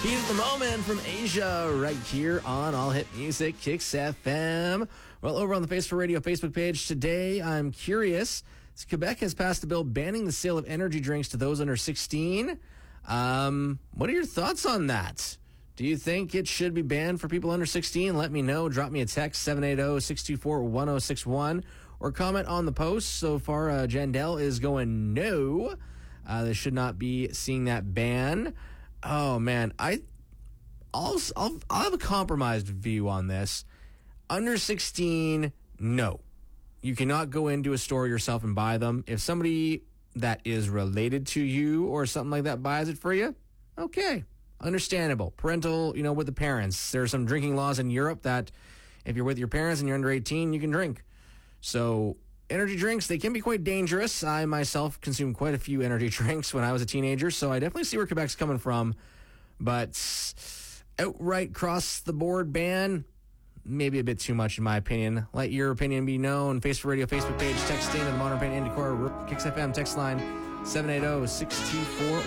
Heat of the Moment from Asia right here on All Hit Music, Kicks FM. Well, over on the Face for Radio Facebook page today, I'm curious. Quebec has passed a bill banning the sale of energy drinks to those under 16. What are your thoughts on that? Do you think it should be banned for people under 16? Let me know. Drop me a text, 780-624-1061, or comment on the post. So far, Jandel is going no. They should not be seeing that ban. Oh, man. I'll have a compromised view on this. Under 16, no. You cannot go into a store yourself and buy them. If somebody that is related to you or something like that buys it for you, okay. Understandable. Parental, with the parents. There are some drinking laws in Europe that if you're with your parents and you're under 18, you can drink. So energy drinks, they can be quite dangerous. I myself consumed quite a few energy drinks when I was a teenager, so I definitely see where Quebec's coming from. But outright cross-the-board ban, maybe a bit too much in my opinion. Let your opinion be known. Face for Radio Facebook page, texting to the Modern Paint and Decor Kicks FM text line 780-624